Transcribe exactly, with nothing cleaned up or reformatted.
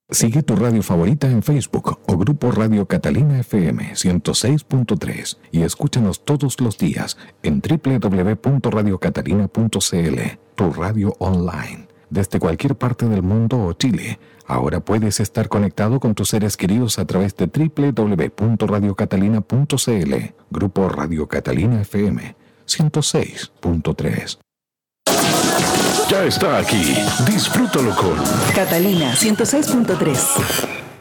Sigue tu radio favorita en Facebook o Grupo Radio Catalina F M ciento seis punto tres y escúchanos todos los días en doble u doble u doble u punto radio catalina punto c l, tu radio online. Desde cualquier parte del mundo o Chile, ahora puedes estar conectado con tus seres queridos a través de doble u doble u doble u punto radio catalina punto c l. Grupo Radio Catalina F M ciento seis punto tres. Ya está aquí. Disfrútalo con Catalina ciento seis punto tres.